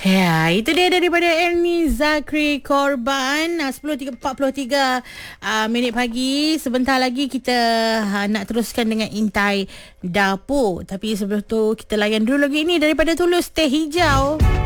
Ya, itu dia daripada Ernie Zakri Korban. 10.43 minit pagi. Sebentar lagi kita nak teruskan dengan intai dapur. Tapi sebelum tu kita layan dulu lagi ni daripada Tulus Teh Hijau.